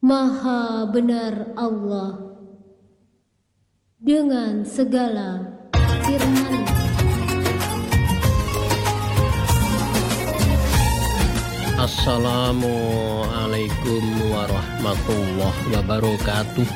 Maha benar Allah dengan segala firman. Assalamualaikum warahmatullahi wabarakatuh.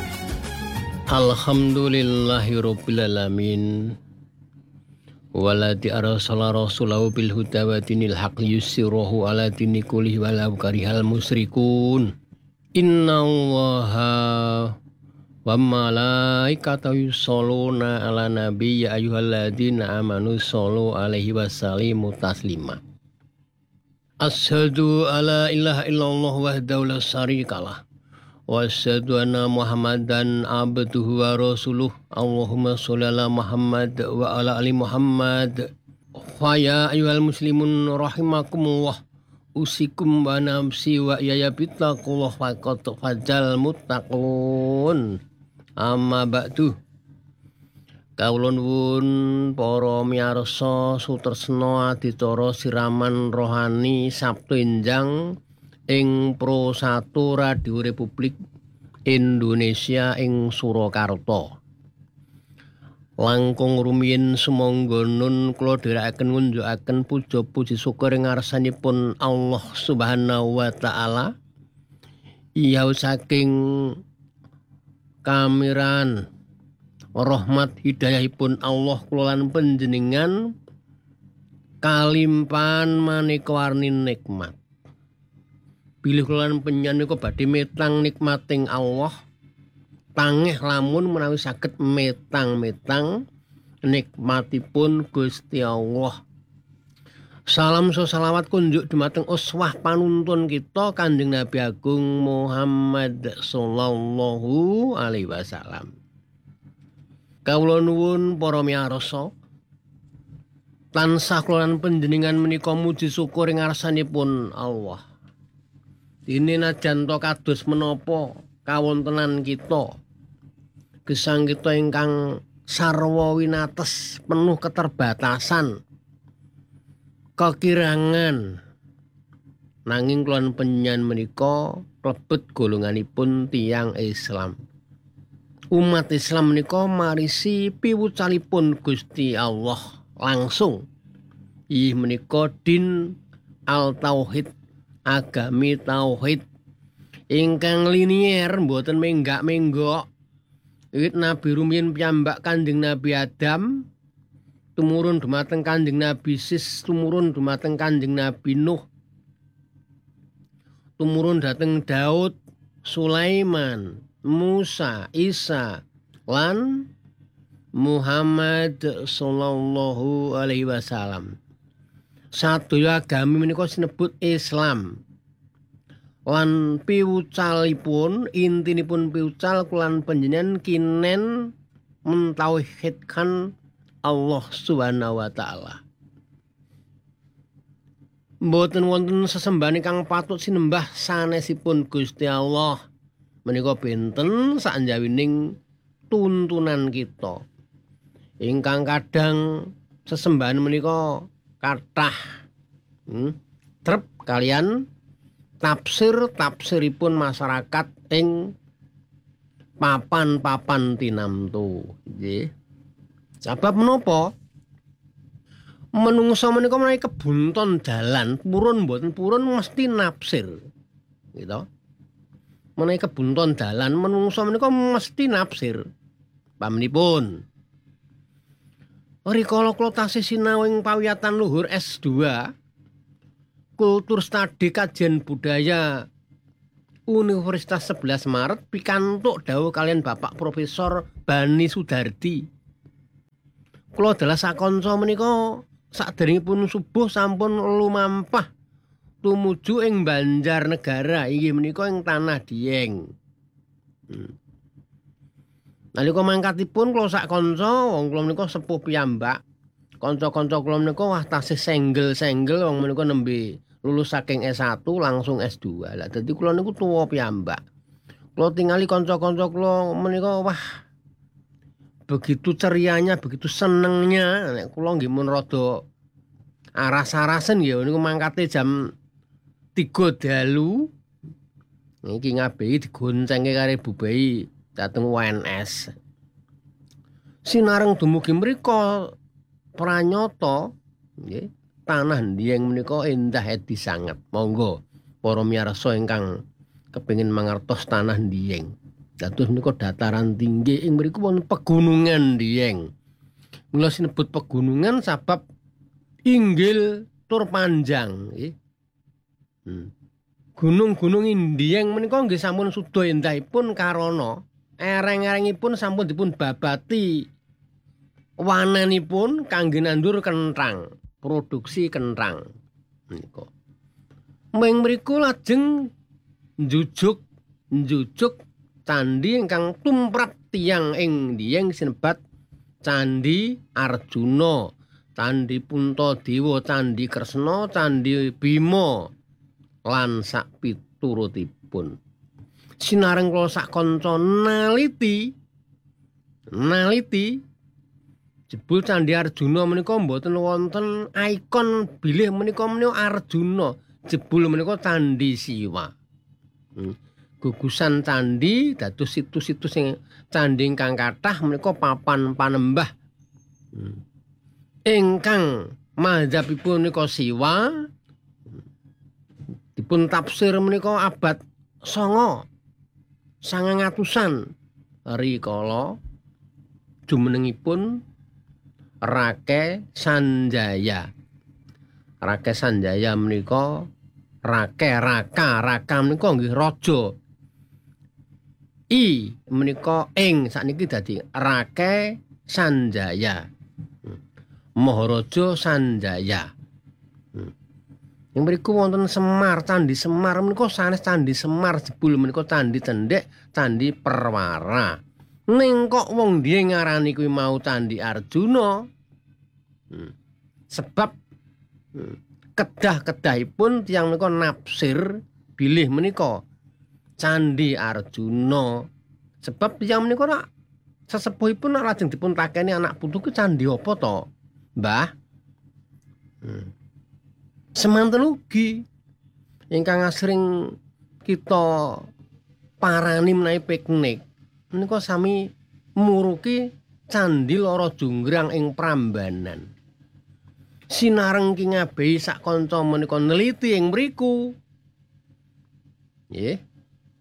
Alhamdulillahirrabbilalamin. Walati arsala rasulahu bil huda wa dinil haq yusirahu ala dini kulih walau karihal musyrikun. Innallaha wa malaikatahu yusholluna ala nabi ya ayyuhalladzina amanu shollu alaihi wasallimu taslima. Asyhadu alla ilaha illallah wahdahu la syarikalah wa asyhadu anna Muhammadan abduhu wa rasuluh. Allahumma sholli ala Muhammad wa ala ali Muhammad. Fa ya ayyuhal muslimun rahimakumullah, usikum wa nafsi wa ya bittaqullah faqad fajal muttaqun. Amma ba'du. Kawula nuwun para miyarsa sutresna adicara siraman rohani Sabtu Enjang ing Pro 1 Radio Republik Indonesia ing Surakarta. Langkung rumiyin sumangga nun kula dherekaken ngunjukaken puja puji syukur ing ngarsanipun Allah Subhanahu wa taala. Iya saking kamiran rahmat hidayahipun Allah kula lan panjenengan kalimpahan maneka warni nikmat. Bilih kula lan panjenengan menika badhe metang nikmating Allah, tangih lamun menawi saged metang-metang nikmatipun Gusti Allah. Salam salawat kunjuk dumateng uswah panuntun kita Kanjeng Nabi Agung Muhammad sallallahu alaihi wasallam. Kawula nuwun para miyarsa, tansah kula lan panjenengan menika muji syukur ing ngarsanipun Allah. Dene najan to kados menapa kawontenan kita, gesang kita ingkang sarwa winates, penuh keterbatasan, kekirangan, nanging kula lan panjenengan menika klebet golonganipun tiyang Islam. Umat Islam menika marisi piwucalipun Gusti Allah langsung. Inggih menika din al-tauhid, agami tauhid ingkang linier mboten menggak-menggok. Wiwit Nabi rumiyin piyambak Kanjeng Nabi Adam tumurun dumateng Kanjeng Nabi Sis, tumurun dumateng Kanjeng Nabi Nuh, tumurun dhateng Daud, Sulaiman, Musa, Isa, lan Muhammad sallallahu alaihi wasallam. Sadaya agami menika sinebut Islam. Lan piwucalipun, intinipun piwucal kulan panjenengan kinen mentauhidkan Allah Subhanahu wa taala. Mboten wonten sesembahan ingkang patut sinembah sanesipun Gusti Allah. Menika benten sanjawining tuntunan kita. Ingkang kadang sesembahan menika kathah trep kalian tafsiripun masyarakat ing papan-papan tinamtu. Nggih. Sebab menapa? Menungsa menika menawi kebunton dalan, purun mboten purun mesti nafsir. Gitu. Menawi kebunton dalan menungso menika mesti nafsir. Pamenipun. Rikala kula tasih sinau ing pawiyatan luhur S2 Kultur Studi Kajian Budaya Universitas 11 Maret pikantuk dawuh kalian Bapak Profesor Bani Sudardi. Kula dalah sakanca menika saderengipun subuh sampun lumampah tumuju ing Banjarnegara, inggih menika ing Tanah Dieng. Nalika mangkatipun kula sak kanca, wong kula menika sepuh piyambak. Kanca-kanca kula menika wah tasih senggel-senggel wong menika nembe lulus saking S1 langsung S2. Lah dadi kula niku tuwa piyambak. Kula tingali kanca-kanca kula menika wah begitu cerianya, begitu senengnya. Nek kula nggih mun rada aras-arasen nggih niku mangkate jam 3 dalu Iki ngabehi digoncengke karo Ibu Bayi dhateng UNS. Sinareng dumugi mriku pranyata nggih tanah Dieng menika endah edi sanget. Monggo para miyarsa ingkang kepengin mangertos tanah Dieng. Dados menika dataran tinggi ing mriku wonten pegunungan Dieng. Mula sinebut pegunungan sabab inggil tur panjang nggih. Gunung-gunung Dieng menika nggih sampun suda endahipun karana ereng-erengipun sampun dipun babati wananipun kangge nandur kenthang, produksi kenthang menika. Ming mriku lajeng njujuk candhi ingkang tumrap tiyang ing Dieng sinebat Candhi Arjuna, Candhi Puntadewa, Candhi Kresna, Candhi Bima lan sak piturutipun. Sinareng kula sak kanca naliti jebul Candhi Arjuna menika mboten wonten ikon bilih menika Arjuna, jebul menika Candhi Siwa. Gugusan candhi dados situs-situs sing candhi ingkang kathah menika papan panembah ingkang mazhabipun menika Siwa dipun tafsir menika abad 900-an rikala jumenengipun Rake Sanjaya. Rake Sanjaya menika Raka menika nggih raja. I menika ing sakniki dadi Rake Sanjaya. Maharaja Sanjaya. Ing mriku wonten Semar, Candhi Semar menika sanes Candhi Semar jebul menika Candhi Cendhek, Candhi Perwara. Ning kok wong Dieng ngarani kuwi mau Candhi Arjuna. Sebab kedah-kedahipun tiyang menika nafsir bilih menika Candhi Arjuna. Sebab tiyang menika rak sesepuhipun lajeng dipun takeni anak putu ki candhi apa to, Mbah? Semanten ugi ingkang asring kita parani menawi piknik menika sami muruki Candhi Loro Jonggrang ing Prambanan. Sinareng ki ngabehi sak kanca menika neliti ing mriku. Nggih.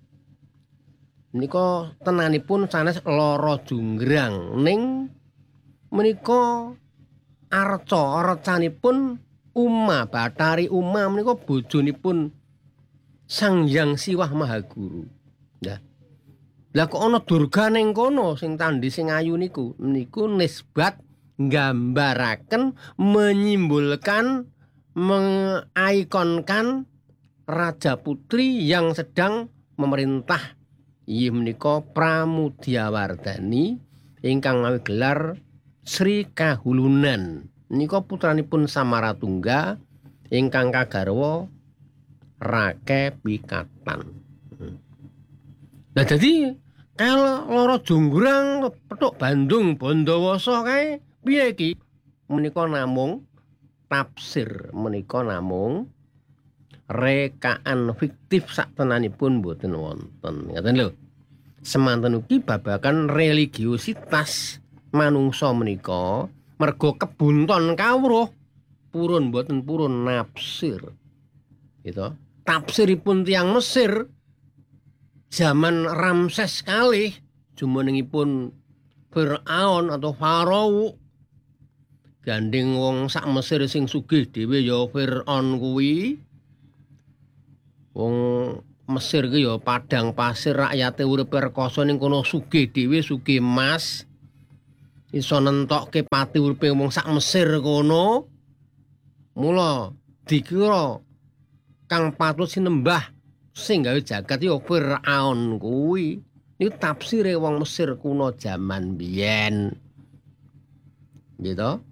Menika tenanipun sanes Loro Jonggrang ning menika arcanipun Uma, Bathari Uma menika bojonipun Sang Hyang Siwah Mahaguru. Nah. Lah kok ana Durga ning kono sing candhi sing ayu niku nisbat nggambaraken menyimbolkan mengikonkan raja putri yang sedang memerintah inggih menika Pramudyawardhani ingkang mawi gelar Sri Kahulunan. Menika putranipun Samaratungga ingkang kagarwa Rake Pikatan. Lah dadi kalau Loro Jonggrang petuk Bandung Bandawasa kae piye iki? Menika namung tafsir, menika namung rekaan fiktif saktenanipun boten wonten. Ngaten lho. Semanten ugi babagan religiositas manungsa menika merga kebunton kawruh purun boten purun nafsir. Gitu. Tafsiripun tiyang Mesir zaman Ramses kalih jumenengipun Firaun atau Farao gandeng wong sak Mesir sing sugih dhewe ya Firaun kuwi. Wong Mesir ki ya padang pasir rakyate urip rekoso ning kono sugih dhewe sugih emas. Iso nentokke pati uripe wong sak Mesir kono. Mula dikira kang patut sinembah sing gawe jagat ya Firaun kuwi. Niku tafsire wong Mesir kuno jaman biyen. Gitu.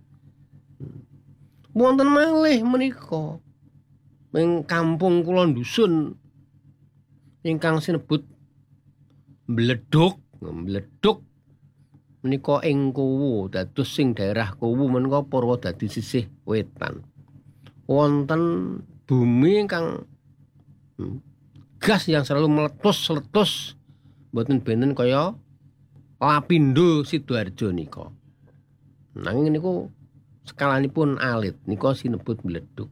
Wonten malih menika ing kampung kula dusun ingkang sinebut Bleduk menika ing Kuwu, dados sing daerah Kuwu menika Purwodadi sisih wetan. Wonten bumi ingkang gas yang selalu meletus-letus mboten benten kaya Lapindo Sidoarjo nika. Nanging niku skalanipun alit nika sinebut bledug.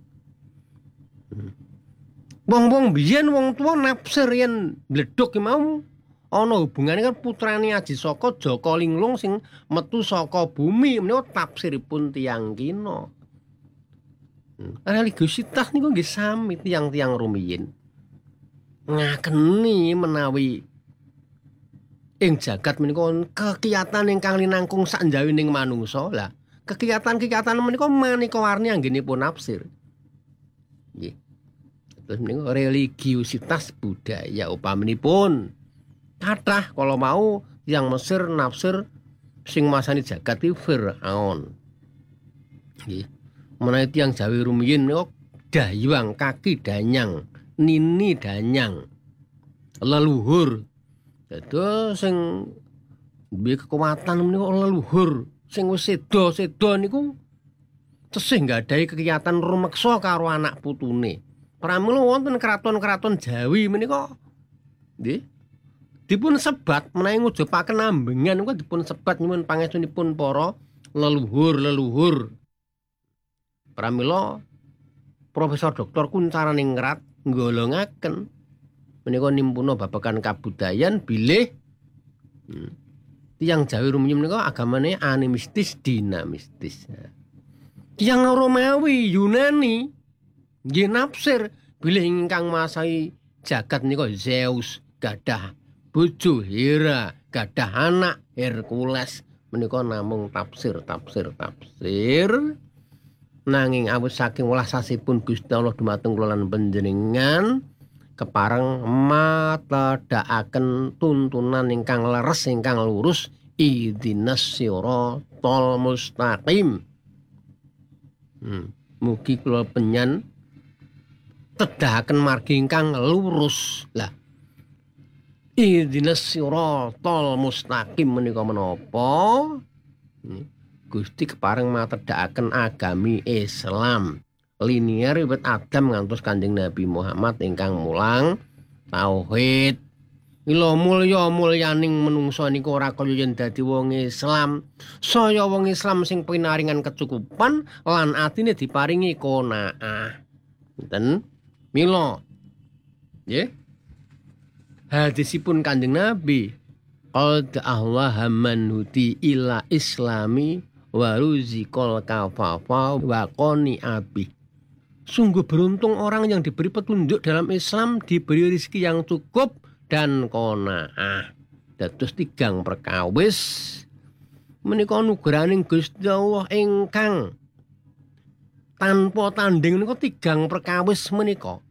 Wong-wong biyen wong tuwa nafsir yen bledug ki mau ana hubungane kan putrane Aji Saka Jaka Linglung sing metu saka bumi menika tafsiripun tiyang kina. Religiositas niku nggih sami tiyang-tiyang rumiyin. Ngakeni menawi ing jagat menika kekiyatan ingkang linangkung sak njawining manungsa. Lah, kekiyatan-kekiyatan menika maneka warni anggenipun nafsir. Nggih. Terus menika religiositas budaya upaminipun kathah kala mau yang Mesir nafsir sing masani jagat iki Firaun. Nggih. Menawi tiyang Jawi rumiyin menika dayang kaki danyang, nini danyang. Leluhur dados sing duwe kekuatan menika leluhur sing wis seda-seda niku tesih nggadahi kekiyatan rumeksa karo anak putune. Pramila wonten kraton-kraton Jawi menika nggih dipun sebat menawi ngujupaken ambengan niku dipun sebat nyuwun pangestunipun para leluhur-leluhur. Pramila Profesor Dr. Kuncaraningrat nggolongaken menika nimpuna babagan kabudayan bilih tiyang Jawi rumiyin menika agamane animistis dinamistis. Tiyang Romawi Yunani nggih nafsir bilih ingkang masai jagat menika Zeus gadah bojo Hera, gadah anak Hercules menika namung tafsir. Nanging awit saking welasasipun Gusti Allah dumateng kula lan panjenengan kepareng matedhakaken tuntunan ingkang leres ingkang lurus ihdinas siratal mustaqim. Mugi kula penyan tedhahaken margi ingkang lurus. Lah ihdinas siratal mustaqim menika menapa? Gusti kepareng matedhakaken agami Islam. Linier wiwit Adam ngantos Kanjeng Nabi Muhammad ingkang mulang tauhid. Mila mulya-mulyaning menungsa niku ora kaya yen dadi wong Islam. Saya wong Islam sing pinaringan kecukupan lan atine diparingi qanaah. Ngoten. Mila nggih. Hadisipun Kanjeng Nabi qad Allah manuti ila islami wa ruziqal kafafa wa qani abi. Sungguh beruntung orang yang diberi petunjuk dalam Islam, diberi rezeki yang cukup dan qanaah. Dados tigang perkawis menika anugrahaning Gusti Allah ingkang tanpa tanding menika tigang perkawis menika.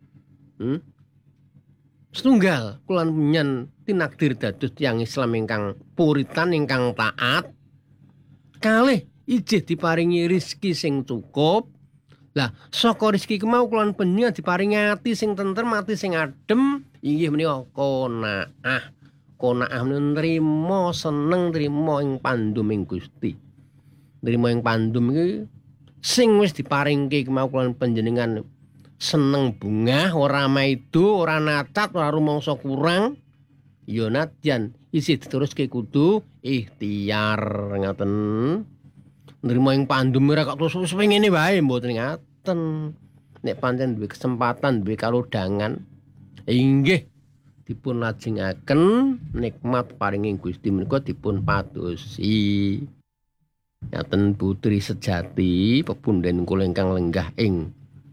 Setunggal kula menyan tinakdir dados tiyang Islam ingkang puritan ingkang taat. Kalih ijih diparingi rezeki sing cukup. Lah saka rezeki kemau kula panjenengan diparingi ati sing tentrem, ati sing adem, inggih menika qanaah. Qanaah nrimo seneng nrimo ing panduming Gusti. Nrimo ing pandum iki sing wis diparingke kemau kula panjenengan seneng bungah, ora maido, ora natat, ora rumangsa kurang. Ya nadyan isih diteruske kudu ikhtiar ngaten. Nrimo ing pandum ora kok terus pengene wae mboten ngaten. Nek pancen duwe kesempatan, duwe kalodhangan, inggih dipun lajengaken nikmat paringing Gusti menika dipun padosi. Ngaten putri sejati pepunden kula ingkang lenggah ing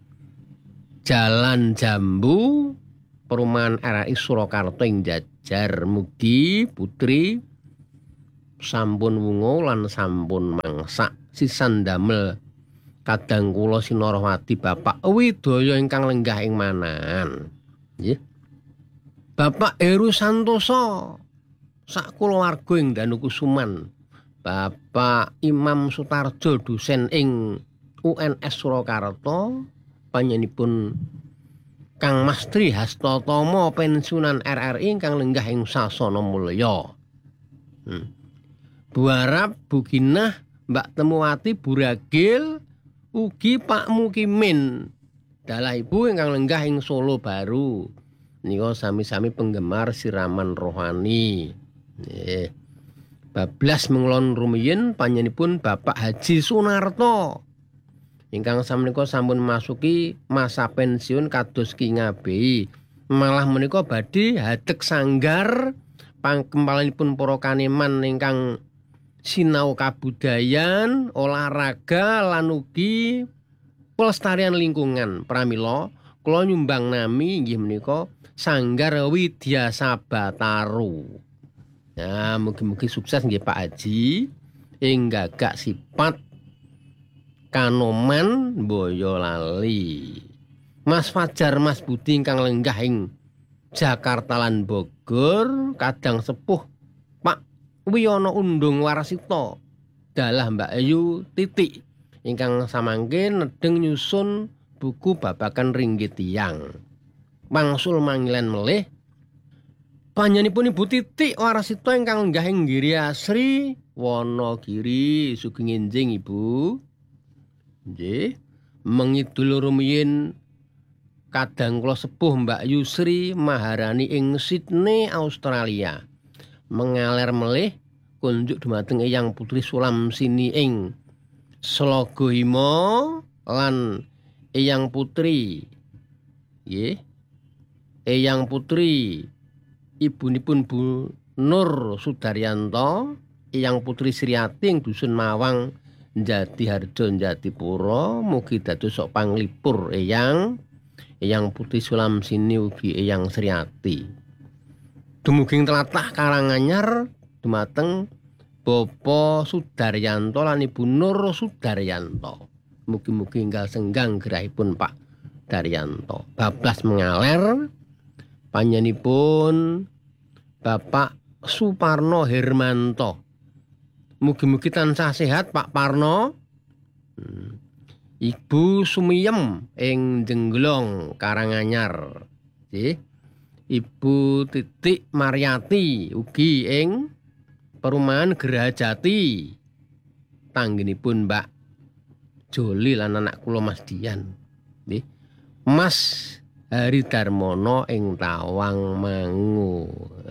Jalan Jambu Perumahan RRI Surakarta ing Jajar. Mugi putri sampun wungu lan sampun mangsak sisan damel kadang kula Sinarawati Bapak Widaya ingkang lenggah ing Manan. Nggih. Bapak Heru Santosa sak kulawarga ing Danukusuman. Bapak Imam Sutarjo dosen ing UNS Surakarta. Panjenenganipun Kang Mastri Hastotomo pensiunan RRI ingkang lenggah ing Sasana Mulya. Bu Arab, Bu Ginah, Mbak Temuwati, Bu Ragil, ugi Pak Mukimin. Dalah Ibu ingkang lenggah ing Solo Baru. nika sami-sami penggemar siraman rohani. Nggih. Bablas menglon rumiyin panjenenganipun Bapak Haji Sunarto. Ingkang samenika sampun masuki masa pensiun kados Ki Ngabehi. Malah menika badhe hadeg sanggar pangkempalanipun para kaneman ingkang sinau kabudayan, olahraga lan ugi pelestarian lingkungan. Pramila kula nyumbang nami inggih menika Sanggar Widya Sabataru. Ya, mugi-mugi sukses nggih Pak Haji ing gagak sifat Kanoman Boyolali. Mas Fajar Mas Budi ingkang lenggah ing Jakarta lan Bogor, kadang sepuh Pak Wiyono Undung Warasito, dalah Mbak Ayu Titik ingkang samangke nedeng nyusun buku babakan Ringgit Tiyang. Wangsul manggilan melih panjenenganipun Ibu Titik Warasito ingkang lenggah ing Giri Asri Wonogiri. Sugeng enjing Ibu. Nggih, mengidul rumiyin kadang kula sepuh Mbak Yusri Maharani ing Sydney, Australia. Mengaler melih kunjuk dumateng Eyang Putri Sulam Sini ing Slogohimo lan Eyang Putri. Nggih. Eyang Putri ibunipun Bu Nur Sudaryanto, Eyang Putri Sriati ing Dusun Mawang Jatiharjo Jatipura, mugi dados sok panglipur Eyang Putri Sulam Sini ugi Eyang Sriati. Dumuging tlatah Karanganyar dumateng Bapa Sudaryanto lan Ibu Nur Sudaryanto. Mugi-mugi enggal senggang gerahipun Pak Daryanto. Bablas mengaler panjenenganipun Bapak Suparno Hermanto. Mugi-mugi tansah sehat Pak Parno. Ibu Sumiyem ing Jengglong Karanganyar. Nggih. Ibu Titik Maryati ugi ing Perumahan Gerahajati. Tanggenipun Mbak Joli lan anak kula Mas Dian. Nggih. Mas Hari Darmono ing Tawang Mangu.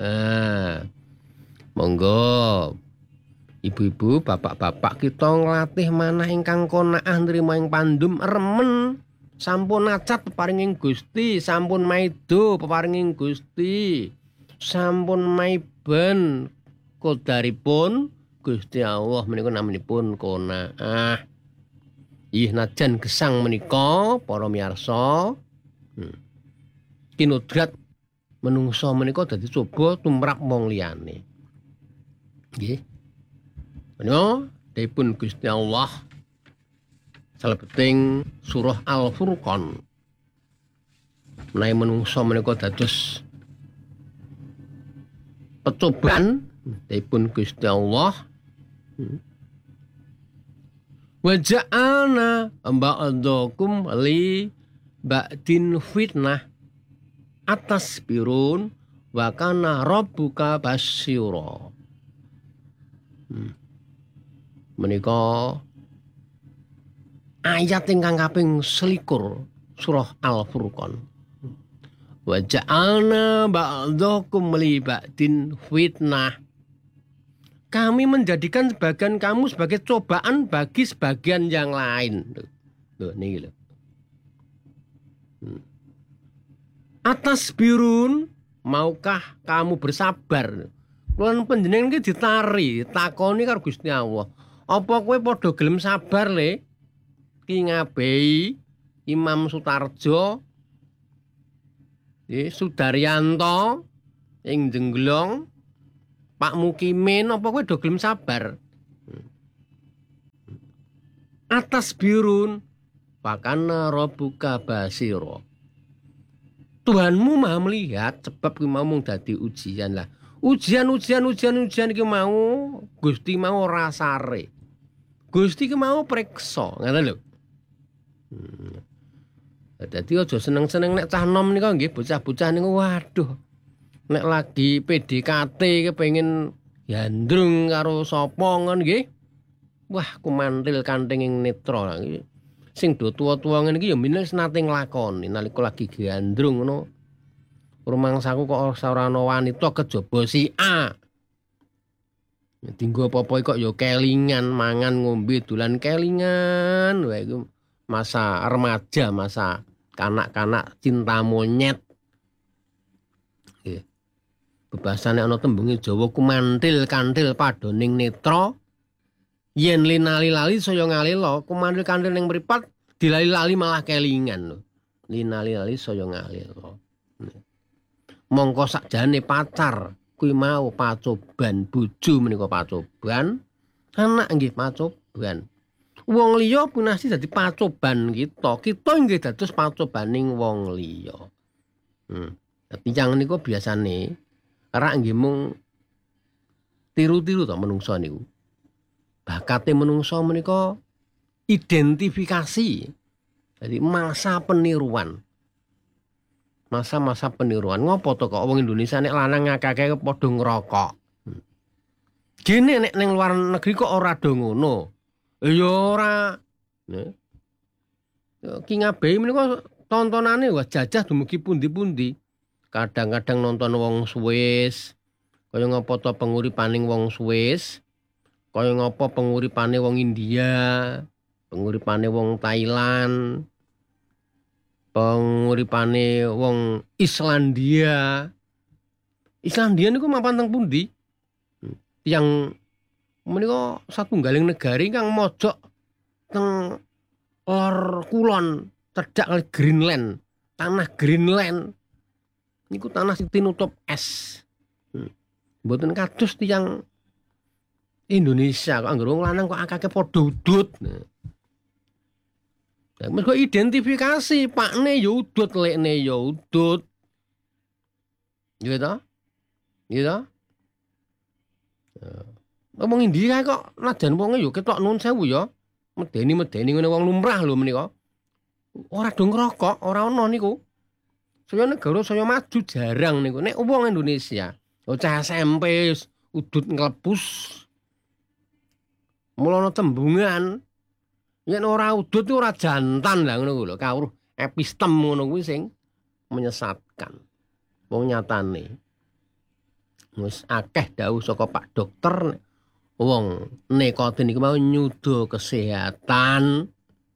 Monggo ibu-ibu, bapak-bapak kita nglatih manah ingkang konaah nrima ing pandum remen. Sampun acat peparinging Gusti, sampun maido peparinging Gusti, sampun maiben kodaripun Gusti Allah menika namanipun konaah. Ih najan gesang menika para miyarsa. Kinodrat menungso menika dadi coba tumrap wong liyane. Nggih. Menika dipun Gusti Allah salebeting surah Al-Furqan. Menawi menungso menika dados pecobaan dipun Gusti Allah. Wa ja'alna ba'dakum li ba'din fitnah atas birun wa kana rabbuka basyira. Menika ayat ingkang kaping 21 surah Al-Furqan. Wa ja'alna ba'dakum li ba'din fitnah. Kami menjadikan sebagian kamu sebagai cobaan bagi sebagian yang lain. Loh, niki lho. Atas birun, maukah kamu bersabar? Kulo panjenengan iki ditari, takoni karo Gusti Allah. Apa kowe padha gelem sabar le? Ki Ngabehi, Imam Sutarjo, Sudaryanto ing Jengglong, Pak Mukimin, apa kowe do gelem sabar? Atas birun, pakana rabbuka basira. Tuhanmu Maha melihat, sebab kuwi mau mung dadi ujian lah. Ujian iki mau Gusti mau rasare. Gusti ki mau preksa, ngoten lho. Dadi aja seneng-seneng nek cah nom nika nggih bocah-bocah niku waduh. Nek lagi PDKT kepengin yandrung karo sapa ngono nggih. Wah, kumantil kanthing ing netra. Sing do tuwa-tuwa ngene iki ya minil nate nglakoni nalika lagi gandrung ngono. Rumangsaku kok ora ana wanita kejaba si A. Dinggo apa-apa kok ya kelingan, mangan ngombe dolan kelingan. Wah iku masa remaja, masa kanak-kanak cinta monyet. Nggih. Bebasane ana tembunge Jawa kumantil kantil padoning netra. Yen linali-lali saya ngalila, kumantil kantil ning mripat dilali-lali malah kelingan lho. Linali-lali saya ngalila. Mongko sakjane pacar kuwi mau pacoban, bojo menika pacoban, anak nggih pacoban. Wong liya punasi dadi pacoban kita. Kita nggih dados pacobaning wong liya. Tiyang niku biasane rak nggih mung tiru-tiru to menungsa niku. Bakate menungsa menika identifikasi. Jadi masa peniruan. Masa-masa peniruan. Ngopo to kok wong Indonesia nek lanang ngakake padha ngrokok. Gene nek ning luar negeri kok ora do ngono. Ya ora. Ki ngabehi menika tontonane wah jajah dumugi pundi-pundi. Kadang-kadang nonton wong Swiss. Kaya ngapa to penguripaning wong Swiss. Kaya ngapa penguripane wong India. Penguripane wong Thailand. Penguripane wong Islandia. Islandia niku mapan teng pundi? Tiyang menika satunggaling negari kang mojok teng lor kulon cedhak kali Greenland, tanah Greenland. Niku tanah sing tinutup es. Mboten kados tiyang Indonesia kok anggere wong lanang kok akake padha udut. Mergo identifikasi pakne ya udut, lekne ya udut. Gitu ta? Gitu ta? Ngomong India kok najan wonge ya ketok nuwun sewu ya. Medeni-medeni ngene wong lumrah lho menika. Ora do ngrokok, ora ana niku. Saya negara saya maju jarang niku. Nek wong Indonesia, cah SMP udut nglepus. Mulana tembungan. Yen ora udut itu ora jantan lah ngono lho, kawruh epistem ngono kuwi sing menyesatkan. Wong nyatane wis akeh dawuh saka Pak Dokter wong nikotin iku mau nyuda kesehatan.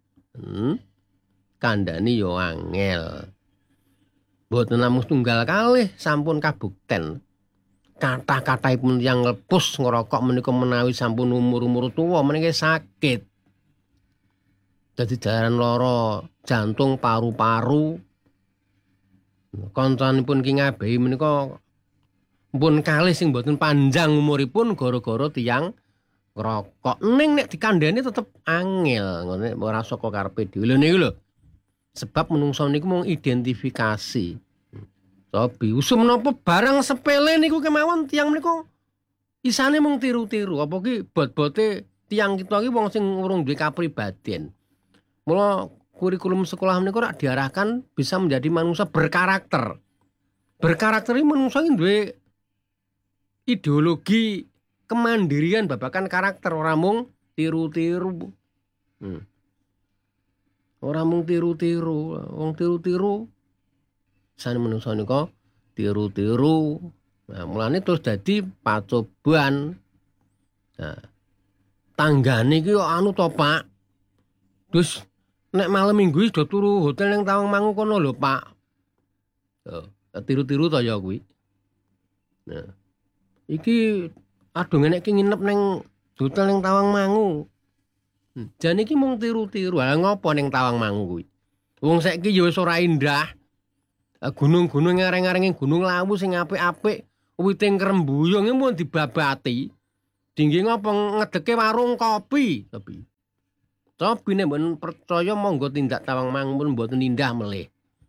Kandhane yo angel. Mboten namung tunggal kalih sampun kabukten. Kathah-kathahipun tiyang nglepus ngrokok menika menawi sampun umur-umur tuwa menika sakit. Dadi daran lara jantung, paru-paru. Kancanipun Ki Ngabehi menika pun kalih sing mboten panjang umuripun gara-gara tiyang ngrokok. Ning nek dikandhani tetep angel, ngene ora saka karepe dhewe. Lho niku lho. Sebab menungso niku mung identifikasi. Sobi usum menapa barang sepele niku kemawon tiyang menika isane mung tiru-tiru. Apa ki bot-bote tiyang kita iki wong sing urung duwe kapribadian. Mula kurikulum sekolah menika rak diarahkan bisa menjadi manusia berkarakter. Berkarakter iki manungsa iki duwe ideologi kemandirian babakan karakter, ora mung tiru-tiru. Ora mung tiru-tiru, wong tiru-tiru sane manungsa nika tiru-tiru. Nah, mulane terus dadi pacoban. Nah, tanggane iki kok anu to, Pak. Terus nek malam minggu iki do turu hotel ning Tawangmangu kono lho, Pak. Tiru-tiru to ya kuwi. Nah, iki aduh ngenek nginep ning hotel ning Tawangmangu. Jan iki mung tiru-tiru. Lah ngopo ning Tawangmangu kuwi? Wong saiki ya wis ora indah. Gunung-gunung ngareng-arenge Gunung Lawu sing apik-apik, witing krembuyung iki mun dibabati. Dingge ngopo ngedeke warung kopi, tapi. Tapi nek mboten percaya monggo tindak Tawangmangu pun mboten indah melih.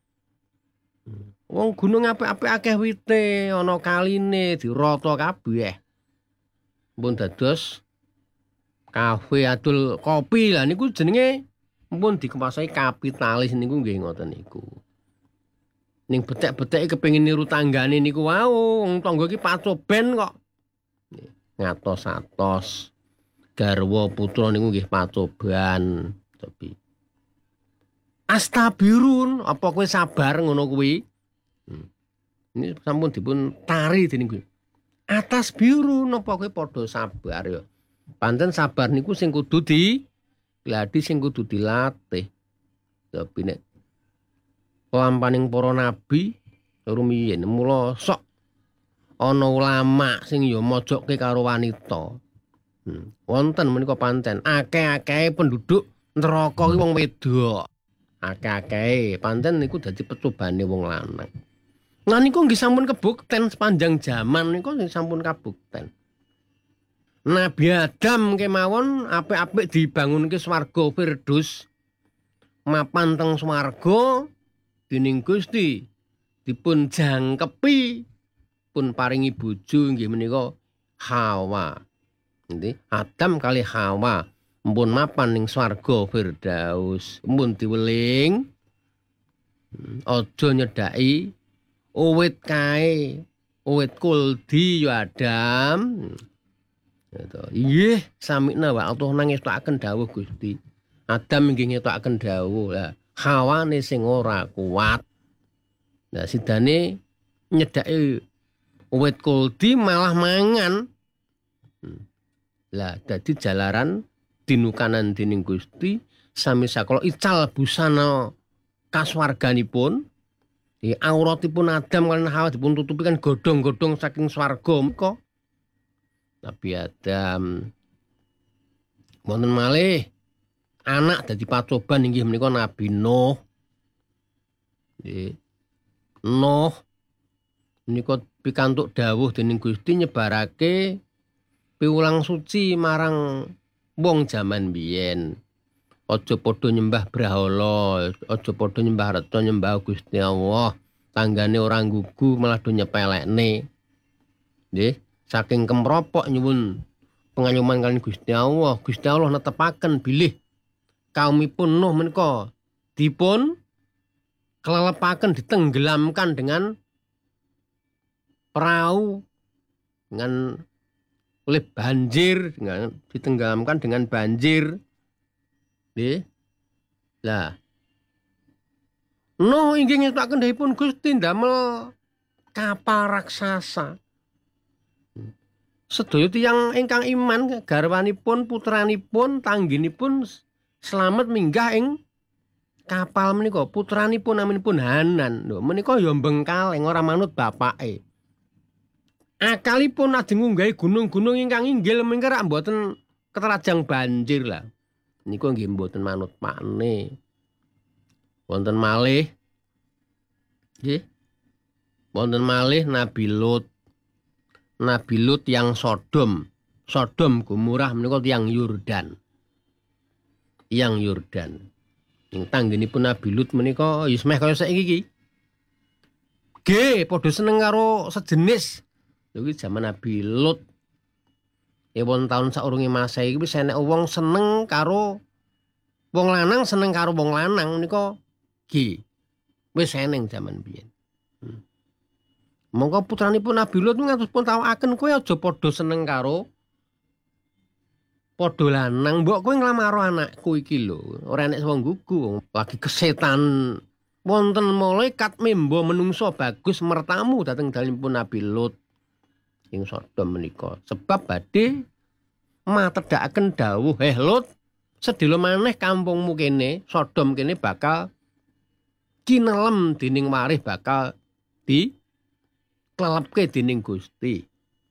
Wong gunung apik-apik akeh wite, ana kaline dirata kabeh. Pun dados kafe adul kopi lah niku jenenge pun dikepasai kapitalis niku nggih ngoten niku. Ning betek-betek kepengin niru tanggane niku wau, wong tangga iki pacoben kok. Ngatos-atos. Garwa putra niku nggih pacoban. Tapi astabirun, apa kowe sabar ngono kuwi? Ini sampun dipun tari dening Gusti. Atas biru napa kowe padha sabar ya. Pancen sabar niku sing kudu dilatih, sing kudu dilatih. Tapi nek lampaning para nabi rumiyin mula sok ana ulama sing ya mojokke karo wanita. Wonten menika pancen akeh-akehe penduduk neraka iki wong wedok. Akeh-akehe pancen niku dadi pecobane wong lanang. Nah niku nggih sampun kabukten sepanjang jaman niku sampun kabukten. Nabi Adam kemawon apik-apik dibangunke swarga Firdaus. Mapan teng swarga dening Gusti dipun jangkepi pun paringi bojo nggih menika Hawa. Nggih, Adam kali Hawa mpun mapan ning swarga Firdaus. Mpun diweling aja nyedhaki uwit kae, uwit kuldi ya Adam. Inggih, samikna wa Allah ngestakaken dawuh Gusti. Adam inggih ngestakaken dawuh. Lah, Hawane sing ora kuat. Lah sidane nyedhaki uwit kuldi malah mangan. Lah dadi jalaran dinukanan dening Gusti sami sakala ical busana kaswarganipun. Auratipun Adam lan Hawa dipun tutupi kan godhong-godhong saking swarga menika. Nabi Adam wonten malih anak dadi pacoban inggih menika Nabi Nuh. Nggih. Nuh menika pikantuk dawuh dening Gusti nyebarake piwulang suci marang wong jaman biyen. Aja padha nyembah brahala, aja padha nyembah reta, nyembah Gusti Allah. Tanggane ora nggugu malah do nyepelekne. Nggih, saking kemropok nyuwun pengayuman kaliyan Gusti Allah. Gusti Allah netepaken bilih kaumipun Nuh menika dipun kelelepaken ditenggelamkan dengan perahu dengan oleh banjir, dengan ditenggelamkan dengan banjir. Nggih. Lah Nuh inggih ngestakaken dawuhipun Gusti ndamel kapal raksasa. Sedaya tiyang ingkang iman garwanipun, putranipun, tangginipun slamet minggah ing kapal menika. Putranipun naminipun Hanan. Lho menika ya bengkal ora manut bapake. Akalipun ajeng ngunggahi gunung-gunung ingkang inggil mengkerak mboten keterajang banjir lah. Niku nggih mboten manut makne. Wonten malih nggih. Wonten malih Nabi Lut. Nabi Lut yang Sodom. Sodom Gomorrah menika tiyang Yordan. Yang Yordan. Ing tanggenipun Nabi Lut menika ya semeh kaya saiki iki. Nggih, padha seneng karo sejenis. Lha iki jaman Nabi Lut. Ewon taun saurunge Masehi iki wis enek wong seneng karo wong lanang seneng karo wong lanang menika nggih. Wis eneng jaman biyen. Monggo putranipun Nabi Lut ngantos pun tawaken kowe aja padha seneng karo padha lanang, mbok kowe nglamar anakku iki lho. Ora enek wong gugu, lagi kesetan. Wonten malaikat memba menungso bagus mertamu dhateng dalipun Nabi Lut ing Sodom menika. Sebab badhe matedhakaken dawuh, Lut, sedhela maneh kampungmu kene, Sodom kene bakal kinelem dening warih bakal diklelepke dening Gusti.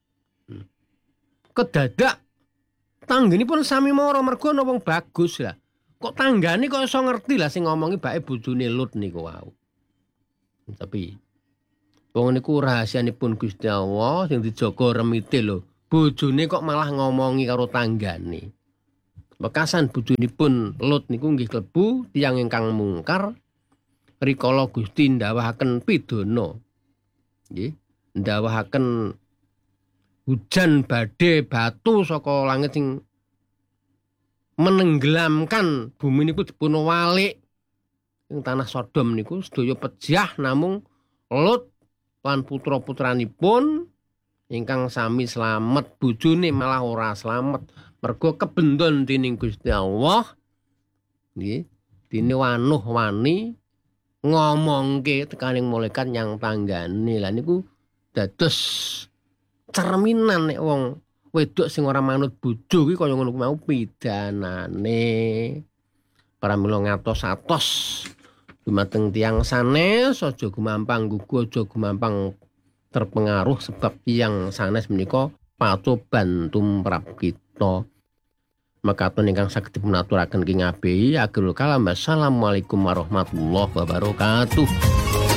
Kedadak tanggenipun sami mara mergo ana wong bagus lah. Kok tanggane kok iso ngerti lah sing ngomongi bake bojone Lut niku wau. Tapi wong niku rahasianipun Gusti Allah sing dijaga remite lho. Bojone kok malah ngomongi karo tanggane. Bekasan bojonipun Lut niku nggih klebu tiyang ingkang mungkar. Rikala Gusti ndhawahaken pidana. Nggih, ndhawahaken hujan badhe batu saka langit sing menenggelamkan bumi niku dipun walik ing tanah Sodom niku sedaya pejah namung Lut lan putra-putranipun ingkang sami slamet, bojone malah ora slamet mergo kebendon dening Gusti Allah. Nggih, dene wanuh wani ngomongke tekaning malaikat nyang tanggane. Lah niku dados cerminan nek wong wedok sing ora manut bojo kuwi kaya ngono kuwi mau pidanane. Pramila ngatos-atos dumateng tiyang sanes aja gumampang gugu aja gumampang terpengaruh sebab tiyang sanes menika patoban tumrap kita. Makaten ingkang saged dipunaturaken ing ngabehi akhirul kalam. Assalamualaikum warahmatullahi wabarakatuh.